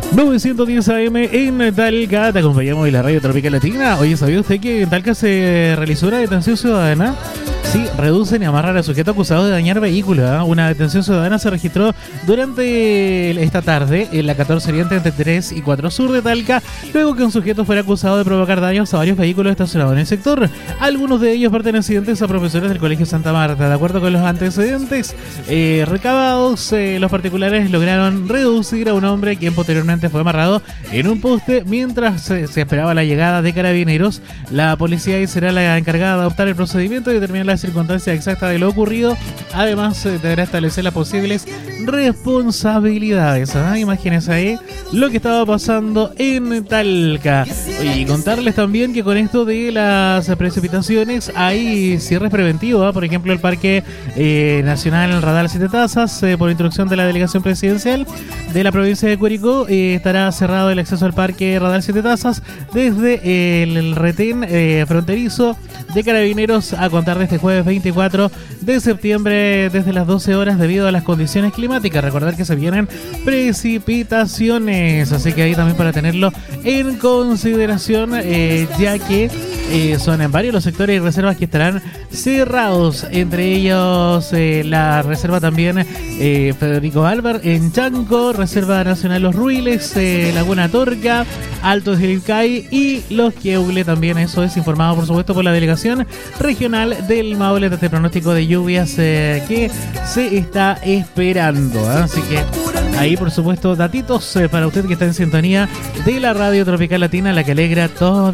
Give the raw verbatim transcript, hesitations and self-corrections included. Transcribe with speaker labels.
Speaker 1: novecientos diez A M en Talca. Te acompañamos en la Radio Tropical Latina. Oye, ¿sabía usted que en Talca se realizó una detención ciudadana? Sí, reducen y amarran a sujeto acusado de dañar vehículos, ¿eh? Una detención ciudadana se registró durante esta tarde en la catorce Oriente entre tres y cuatro Sur de Talca, luego que un sujeto fuera acusado de provocar daños a varios vehículos estacionados en el sector. Algunos de ellos pertenecientes a profesores del Colegio Santa Marta. De acuerdo con los antecedentes eh, recabados, eh, los particulares lograron reducir a un hombre quien posteriormente fue amarrado en un poste mientras eh, se esperaba la llegada de carabineros. La policía será la encargada de adoptar el procedimiento y determinar las circunstancias exactas de lo ocurrido. Además, eh, deberá establecer las posibles responsabilidades. ¿Ah? Imagínense ahí lo que estaba pasando en Talca. Y contarles también que con esto de las precipitaciones hay cierres preventivos. ¿Ah? Por ejemplo, el Parque eh, Nacional Radal Siete Tazas, eh, por instrucción de la Delegación Presidencial de la provincia de Curicó, eh, estará cerrado el acceso al Parque Radal Siete Tazas desde eh, el retén eh, fronterizo de Carabineros a contar de este jueves veinticuatro de septiembre desde las doce horas debido a las condiciones climáticas. Recordar que se vienen precipitaciones, así que ahí también para tenerlo en consideración, eh, ya que eh, son en varios los sectores y reservas que estarán cerrados, entre ellos eh, la reserva también eh, Federico Álvar en Chanco, Reserva Nacional Los Ruiles, eh, Laguna Torca, Altos del Ilcay y Los Queugle también. Eso es informado por supuesto por la Delegación Regional del Maule de este pronóstico de lluvias eh, que se está esperando, ¿eh? Así que ahí por supuesto datitos eh, para usted que está en sintonía de la Radio Tropical Latina, la que alegra todo